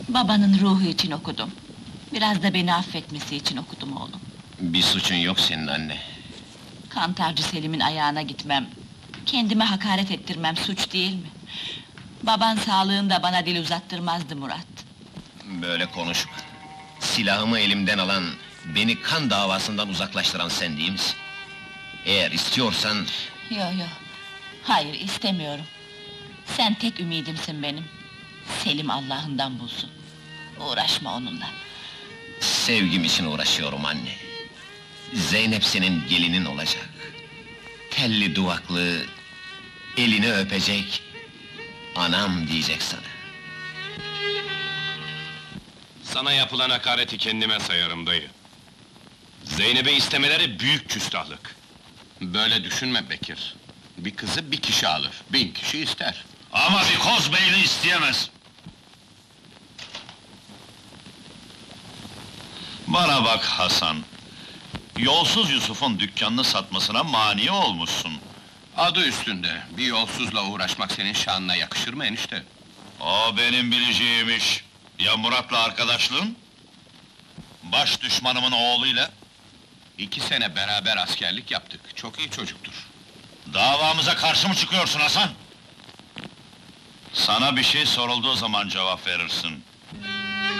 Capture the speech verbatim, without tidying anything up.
Babanın ruhu için okudum. Biraz da beni affetmesi için okudum oğlum. Bir suçun yok senin anne. Kantarcı Selim'in ayağına gitmem, kendime hakaret ettirmem suç değil mi? Baban sağlığında bana dil uzattırmazdı Murat. Böyle konuşma. Silahımı elimden alan, beni kan davasından uzaklaştıran sen değil misin? Eğer istiyorsan... Yo yo, hayır istemiyorum. Sen tek ümidimsin benim. Selim Allah'ından bulsun. Uğraşma onunla. Sevgim için uğraşıyorum anne. Zeynep senin gelinin olacak. Telli duvaklı, elini öpecek, anam diyecek sana. Sana yapılan hakareti kendime sayarım dayı. Zeynep'i istemeleri büyük küstahlık. Böyle düşünme Bekir. Bir kızı bir kişi alır, bin kişi ister. Ama bir koz beyni isteyemez. Bana bak Hasan. Yolsuz Yusuf'un dükkanını satmasına mani olmuşsun. Adı üstünde, bir yolsuzla uğraşmak senin şanına yakışır mı enişte? O benim bileceğim iş. Ya Murat'la arkadaşlığın? Baş düşmanımın oğluyla? İki sene beraber askerlik yaptık, çok iyi çocuktur. Davamıza karşı mı çıkıyorsun Hasan? Sana bir şey sorulduğu zaman cevap verirsin.